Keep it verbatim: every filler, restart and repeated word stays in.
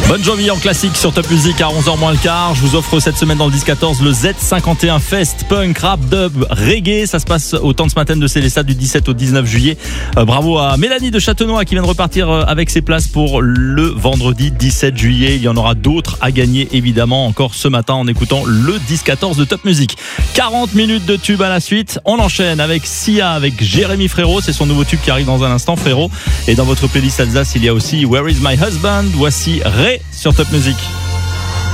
Bon Jovi en classique sur Top Music à onze heures moins le quart. Je vous offre cette semaine dans le dix quatorze le Z cinquante et un Fest Punk, Rap, Dub, Reggae. Ça se passe au temps de ce matin de Célestat du dix-sept au dix-neuf juillet. Euh, bravo à Mélanie de Châtenois qui vient de repartir avec ses places pour le vendredi dix-sept juillet. Il y en aura d'autres à gagner évidemment encore ce matin en écoutant le dix quatorze de Top Music. quarante minutes de tube à la suite. On enchaîne avec Sia, avec Jérémy Frérot. C'est son nouveau tube qui arrive dans un instant, Frérot. Et dans votre playlist Alsace, il y a aussi Where is my husband? Voici Ray sur Top Music.